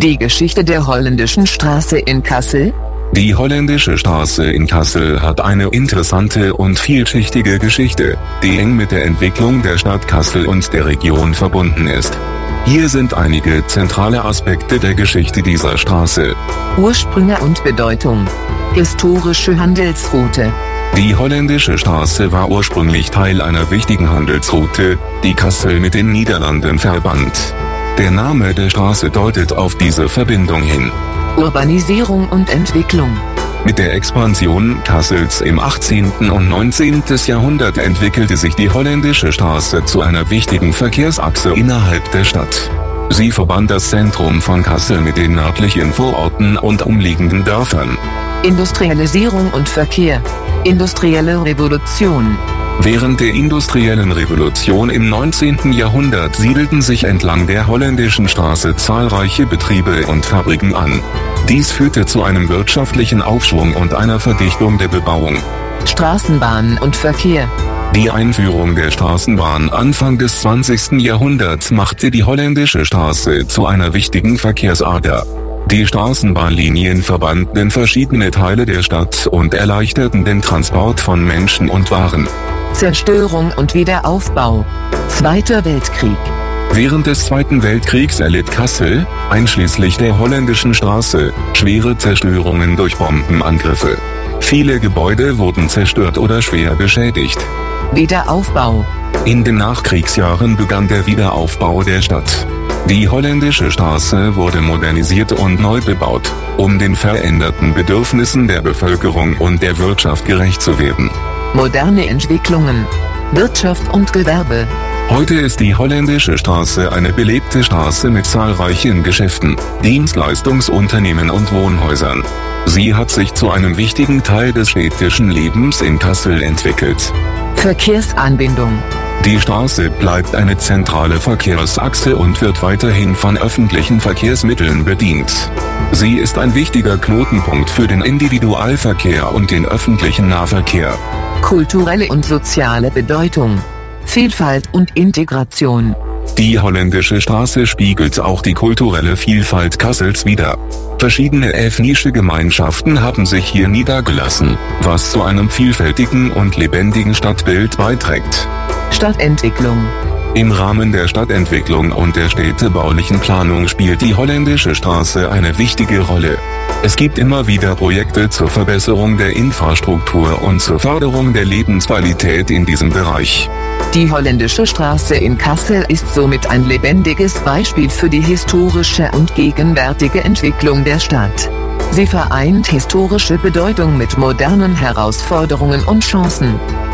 Die Geschichte der holländischen Straße in Kassel? Die holländische Straße in Kassel hat eine interessante und vielschichtige Geschichte, die eng mit der Entwicklung der Stadt Kassel und der Region verbunden ist. Hier sind einige zentrale Aspekte der Geschichte dieser Straße. Ursprünge und Bedeutung. Historische Handelsroute. Die holländische Straße war ursprünglich Teil einer wichtigen Handelsroute, die Kassel mit den Niederlanden verband. Der Name der Straße deutet auf diese Verbindung hin. Urbanisierung und Entwicklung. Mit der Expansion Kassels im 18. und 19. Jahrhundert entwickelte sich die holländische Straße zu einer wichtigen Verkehrsachse innerhalb der Stadt. Sie verband das Zentrum von Kassel mit den nördlichen Vororten und umliegenden Dörfern. Industrialisierung und Verkehr. Industrielle Revolution. Während der industriellen Revolution im 19. Jahrhundert siedelten sich entlang der holländischen Straße zahlreiche Betriebe und Fabriken an. Dies führte zu einem wirtschaftlichen Aufschwung und einer Verdichtung der Bebauung. Straßenbahn und Verkehr. Die Einführung der Straßenbahn Anfang des 20. Jahrhunderts machte die holländische Straße zu einer wichtigen Verkehrsader. Die Straßenbahnlinien verbanden verschiedene Teile der Stadt und erleichterten den Transport von Menschen und Waren. Zerstörung und Wiederaufbau. Zweiter Weltkrieg. Während des Zweiten Weltkriegs erlitt Kassel, einschließlich der holländischen Straße, schwere Zerstörungen durch Bombenangriffe. Viele Gebäude wurden zerstört oder schwer beschädigt. Wiederaufbau. In den Nachkriegsjahren begann der Wiederaufbau der Stadt. Die holländische Straße wurde modernisiert und neu bebaut, um den veränderten Bedürfnissen der Bevölkerung und der Wirtschaft gerecht zu werden. Moderne Entwicklungen. Wirtschaft und Gewerbe. Heute ist die holländische Straße eine belebte Straße mit zahlreichen Geschäften, Dienstleistungsunternehmen und Wohnhäusern. Sie hat sich zu einem wichtigen Teil des städtischen Lebens in Kassel entwickelt. Verkehrsanbindung. Die Straße bleibt eine zentrale Verkehrsachse und wird weiterhin von öffentlichen Verkehrsmitteln bedient. Sie ist ein wichtiger Knotenpunkt für den Individualverkehr und den öffentlichen Nahverkehr. Kulturelle und soziale Bedeutung. Vielfalt und Integration. Die holländische Straße spiegelt auch die kulturelle Vielfalt Kassels wider. Verschiedene ethnische Gemeinschaften haben sich hier niedergelassen, was zu einem vielfältigen und lebendigen Stadtbild beiträgt. Stadtentwicklung. Im Rahmen der Stadtentwicklung und der städtebaulichen Planung spielt die holländische Straße eine wichtige Rolle. Es gibt immer wieder Projekte zur Verbesserung der Infrastruktur und zur Förderung der Lebensqualität in diesem Bereich. Die holländische Straße in Kassel ist somit ein lebendiges Beispiel für die historische und gegenwärtige Entwicklung der Stadt. Sie vereint historische Bedeutung mit modernen Herausforderungen und Chancen.